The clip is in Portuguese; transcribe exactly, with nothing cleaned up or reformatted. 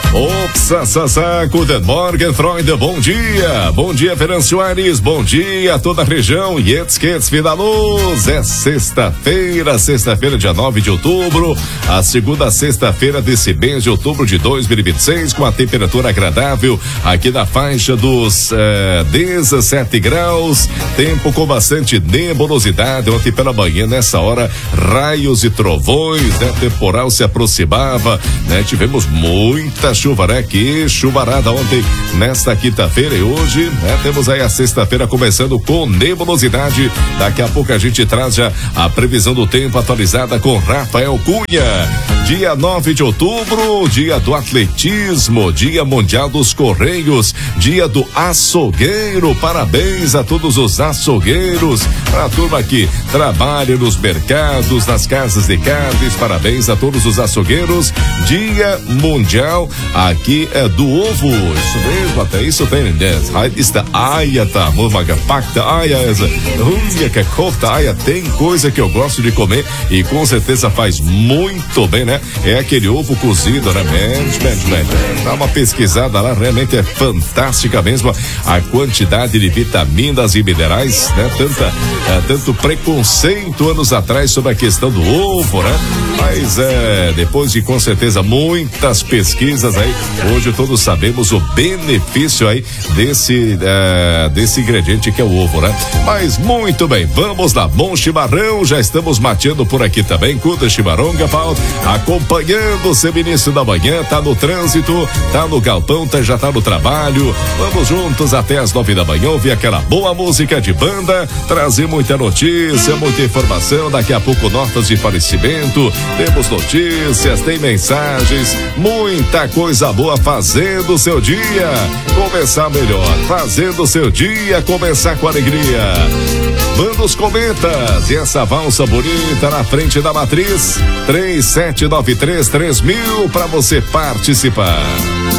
Opsa, Sassá, Guten Morgen, Freunde, bom dia. Bom dia, Venâncio Aires, bom dia a toda a região. Yetzkets, Vida Luz. É sexta-feira, sexta-feira, dia nove de outubro. A segunda sexta-feira desse mês de outubro de dois mil e vinte e seis, com a temperatura agradável aqui na faixa dos eh, dezessete graus. Tempo com bastante nebulosidade. Ontem pela manhã, nessa hora, raios e trovões, né? Temporal se aproximava, né? Tivemos muita chuva, né? Que chuvarada ontem, nesta quinta-feira, e hoje, né? Temos aí a sexta-feira começando com nebulosidade. Daqui a pouco a gente traz já a previsão do tempo atualizada com Rafael Cunha. Dia nove de outubro, dia do atletismo, dia mundial dos correios, dia do açougueiro. Parabéns a todos os açougueiros, para a turma que trabalha nos mercados, nas casas de carnes. Parabéns a todos os açougueiros. Dia mundial aqui é do ovo, isso mesmo, até isso tem, né? Está aia, tá, mamaga pacta, aia, essa unha que corta, aia, tem coisa que eu gosto de comer e com certeza faz muito bem, né? É aquele ovo cozido, né? Dá uma pesquisada lá, realmente é fantástica mesmo a quantidade de vitaminas e minerais, né? Tanta, é, tanto preconceito anos atrás sobre a questão do ovo, né? Mas é, depois de com certeza muitas pesquisas aí, hoje todos sabemos o benefício aí desse, é, desse ingrediente que é o ovo, né? Mas muito bem, vamos lá, bom chimarrão, já estamos mateando por aqui também, Cuda Chimarronga, Paulo, acompanhando o seu início da manhã, tá no trânsito, tá no galpão, tá, já tá no trabalho, vamos juntos até as nove da manhã, ouvir aquela boa música de banda, trazer muita notícia, muita informação, daqui a pouco notas de falecimento, temos notícias, tem mensagens, muita coisa boa, fazendo o seu dia começar melhor, fazendo o seu dia começar com alegria. Manda os comentas e essa valsa bonita na frente da matriz, três sete nove três três mil para você participar.